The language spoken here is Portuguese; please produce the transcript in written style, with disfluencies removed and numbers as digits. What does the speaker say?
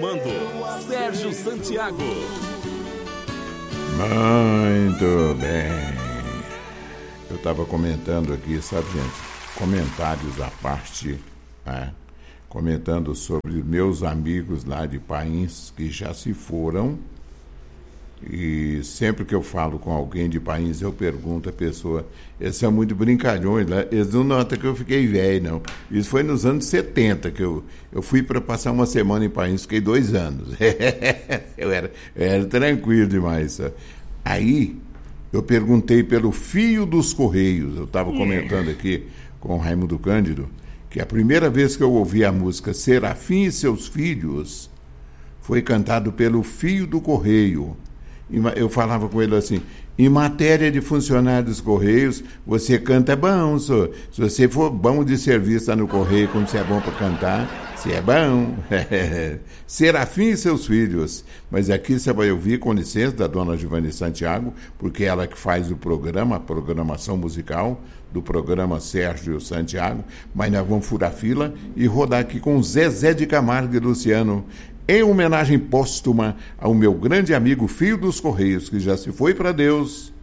comando, Sérgio Santiago. Muito bem. Eu estava comentando aqui, sabe, gente? Comentários à parte, né? Comentando sobre meus amigos lá de Pains que já se foram. E sempre que eu falo com alguém de Pains, eu pergunto à pessoa, eles são muito brincalhões, né? Eles não notam que eu fiquei velho, não. Isso foi nos anos 70 que eu fui para passar uma semana em Pains, fiquei 2 anos. eu era tranquilo demais, sabe? Aí eu perguntei pelo Fio dos Correios, eu estava comentando aqui com o Raimundo Cândido, que a primeira vez que eu ouvi a música Serafim e Seus Filhos foi cantado pelo Fio do Correio. Eu falava com ele assim, em matéria de funcionário dos Correios, você canta bom, senhor. Se você for bom de serviço lá no Correio, como você é bom para cantar, você é bom. Serafim e Seus Filhos. Mas aqui você vai ouvir, com licença, da dona Giovanni Santiago, porque ela que faz o programa, a programação musical do programa Sérgio Santiago, mas nós vamos furar fila e rodar aqui com Zezé de Camargo e Luciano, em homenagem póstuma ao meu grande amigo Fio dos Correios, que já se foi para Deus,